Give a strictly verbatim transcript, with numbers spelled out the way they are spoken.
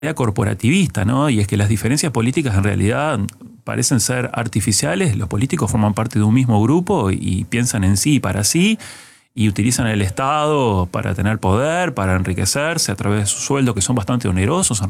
corporativista, ¿no? Y es que las diferencias políticas en realidad parecen ser artificiales. Los políticos forman parte de un mismo grupo y piensan en sí y para sí y utilizan el Estado para tener poder, para enriquecerse a través de sus sueldos que son bastante onerosos.